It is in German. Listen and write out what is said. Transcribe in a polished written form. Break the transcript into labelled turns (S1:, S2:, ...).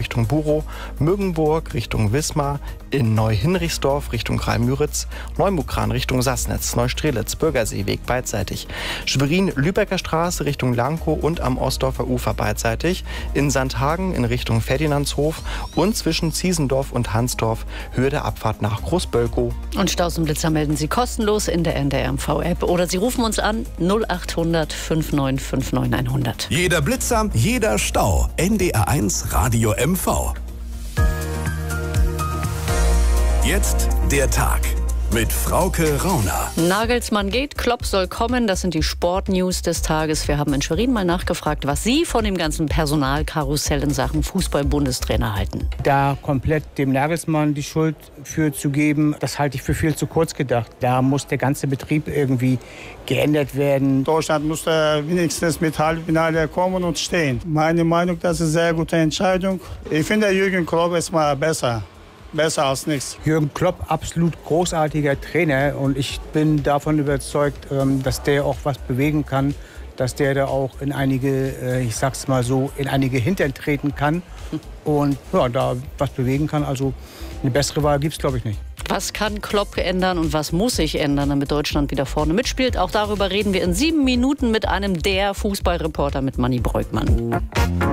S1: Richtung Burow, Mögenburg Richtung Wismar, in Neu-Hinrichsdorf Richtung Greil-Müritz, Neumukran Richtung Sassnitz, Neustrelitz, Bürgerseeweg beidseitig, Schwerin-Lübecker Straße Richtung Lankow und am Ostdorfer Ufer beidseitig, in Sandhagen in Richtung Ferdinandshof und zwischen Ziesendorf und Hansdorf Höhe der Abfahrt nach Großbölkow.
S2: Und Staus und Blitzer melden Sie kostenlos in der NDR-MV-App oder Sie rufen uns an 0800 5959 100.
S3: Jeder Blitzer, jeder Stau. NDR1 Radio MV. Jetzt der Tag mit Frauke Rauner.
S2: Nagelsmann geht, Klopp soll kommen. Das sind die Sportnews des Tages. Wir haben in Schwerin mal nachgefragt, was Sie von dem ganzen Personalkarussell in Sachen Fußball-Bundestrainer halten.
S4: Da komplett dem Nagelsmann die Schuld für zu geben, das halte ich für viel zu kurz gedacht. Da muss der ganze Betrieb irgendwie geändert werden.
S5: Deutschland muss wenigstens mit Halbfinale kommen und stehen. Meine Meinung, das ist eine sehr gute Entscheidung. Ich finde, Jürgen Klopp ist mal besser. Besser als nichts.
S4: Jürgen Klopp, absolut großartiger Trainer. Und ich bin davon überzeugt, dass der auch was bewegen kann. Dass der da auch in einige, ich sag's mal so, in einige Hintern treten kann. Und ja, da was bewegen kann. Also eine bessere Wahl gibt's, glaube ich, nicht.
S2: Was kann Klopp ändern und was muss sich ändern, damit Deutschland wieder vorne mitspielt? Auch darüber reden wir in 7 Minuten mit einem der Fußballreporter, mit Manni Breukmann.